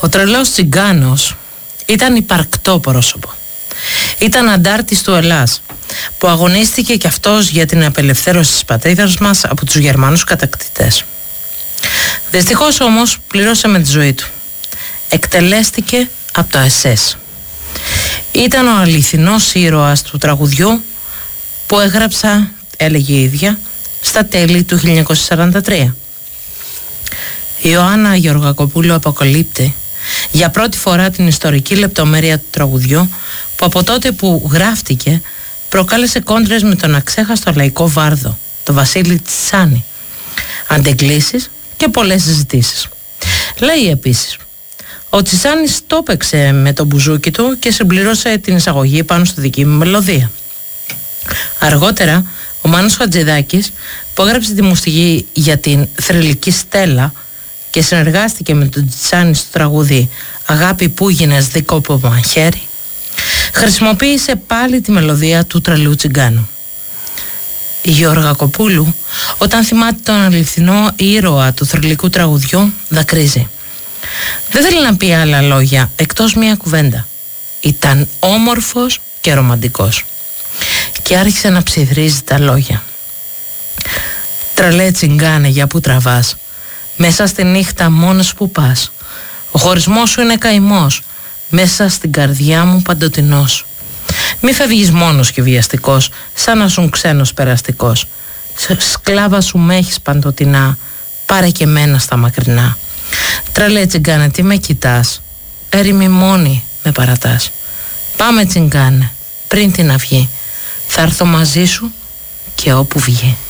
Ο τρελός Τσιγκάνος ήταν υπαρκτό πρόσωπο. Ήταν αντάρτης του Ελλάς, που αγωνίστηκε κι αυτός για την απελευθέρωση της πατρίδας μας από τους Γερμανούς κατακτητές. Δυστυχώς όμως πλήρωσε με τη ζωή του. Εκτελέστηκε από το SS. Ήταν ο αληθινός ήρωας του τραγουδιού που έγραψα, έλεγε η ίδια, στα τέλη του 1943. Η Ιωάννα Γεωργακοπούλου αποκαλύπτει για πρώτη φορά την ιστορική λεπτομέρεια του τραγουδιού, που από τότε που γράφτηκε προκάλεσε κόντρες με τον αξέχαστο λαϊκό βάρδο, τον Βασίλη Τσάνη, αντεγκλήσεις και πολλές συζητήσεις. Λέει επίσης: ο Τσιτσάνης το έπαιξε με το μπουζούκι του και συμπλήρωσε την εισαγωγή πάνω στη δική μου μελωδία. Αργότερα, ο Μάνος Χατζηδάκης, που έγραψε τη μουσική για την θρυλική Στέλλα και συνεργάστηκε με τον Τσιτσάνη στο τραγούδι «Αγάπη που γίνες δίκοπο μαχαίρι», χρησιμοποίησε πάλι τη μελωδία του τρελού Τσιγκάνου. Η Γεωργακοπούλου, όταν θυμάται τον αληθινό ήρωα του θρυλικού τραγουδιού, δακρύζει. Δεν θέλει να πει άλλα λόγια εκτός μία κουβέντα. Ήταν όμορφος και ρομαντικός. Και άρχισε να ψιθρίζει τα λόγια. Τρελέ Τσιγκάνε, για που τραβάς? Μέσα στη νύχτα μόνος που πας. Ο χωρισμός σου είναι καημός, μέσα στην καρδιά μου παντοτινός. Μη φεύγεις μόνος και βιαστικός, σαν να σουν ξένος περαστικός. Σκλάβα σου με έχεις παντοτινά, πάρε και μένα στα μακρινά. Τρελέ Τσιγκάνε, τι με κοιτάς? Έρημη μόνη με παρατάς. Πάμε Τσιγκάνε, πριν την αυγή, θα έρθω μαζί σου και όπου βγει.